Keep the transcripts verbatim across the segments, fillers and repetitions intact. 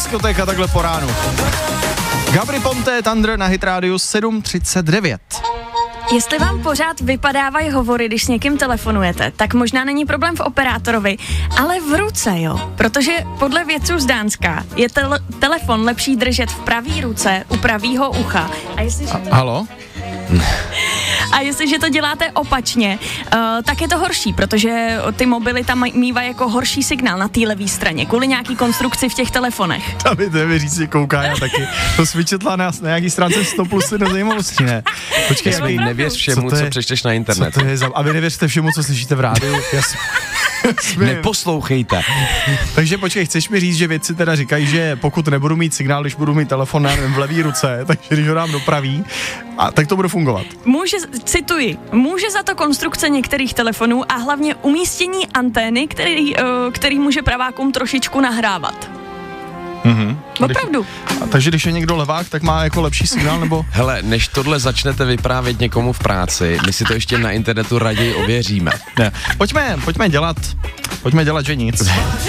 diskoték a takhle po ránu. Gabry Ponte, Thunder na Hit Radio sedm třicet devět. Jestli vám pořád vypadávají hovory, když s někým telefonujete, tak možná není problém v operátorovi, ale v ruce, jo. Protože podle vědců z Dánska je tel- telefon lepší držet v pravý ruce u pravýho ucha. A jestliže to... Halo? A jestliže to děláte opačně, uh, tak je to horší, protože ty mobily tam mývají jako horší signál na té levé straně, kvůli nějaký konstrukci v těch telefonech. Tam mi to říct, že kouká já taky. To jsi vyčetla na, na nějaký stránce sto plus do zajímavosti, ne? Počkej, Jasný, nevěř všemu, co, co přečteš na internet. Co to je za... A vy nevěřte všemu, co slyšíte v rádiu. Jasný. Neposlouchejte. Takže počkej, chceš mi říct, že vědci teda říkají, že pokud nebudu mít signál, když budu mít telefon na, v levý ruce, takže když ho dám do pravý, a tak to bude fungovat. Může, cituji, může za to konstrukce některých telefonů a hlavně umístění antény, který, který může pravákům trošičku nahrávat. Mhm. Opravdu. A takže když je někdo levák, tak má jako lepší signál, nebo? Hele, než tohle začnete vyprávět někomu v práci, my si to ještě na internetu raději ověříme. Ne. Pojďme, pojďme dělat, pojďme dělat, že nic.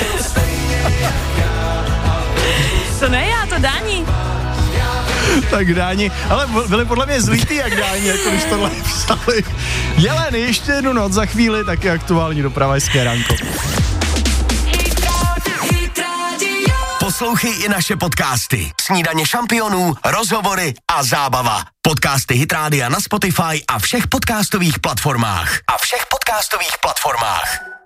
To ne já, to Dáni. Tak Dáni, ale byli podle mě zlítý jak Dáni, jako když tohle psali. Jeleny, ještě jednu noc za chvíli, taky aktuální doprava, hezké ránko. Poslouchej i naše podcasty. Snídaně šampionů, rozhovory a zábava. Podcasty Hit Rádia na Spotify a všech podcastových platformách. A všech podcastových platformách.